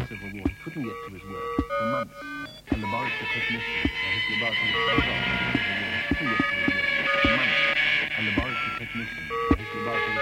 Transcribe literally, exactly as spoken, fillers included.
Civil War, he couldn't get to his work for months. A laboratory technician, uh, his laboratory was shut off in the Civil War, he couldn't get to his work for months. A laboratory technician, uh, his laboratory